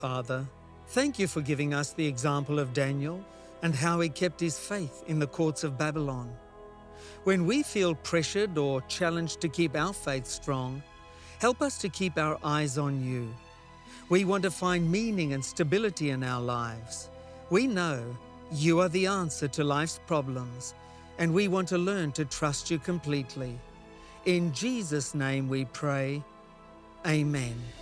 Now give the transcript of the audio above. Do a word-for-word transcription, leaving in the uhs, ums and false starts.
Father, thank you for giving us the example of Daniel and how he kept his faith in the courts of Babylon. When we feel pressured or challenged to keep our faith strong, help us to keep our eyes on you. We want to find meaning and stability in our lives. We know you are the answer to life's problems, and we want to learn to trust you completely. In Jesus' name we pray. Amen.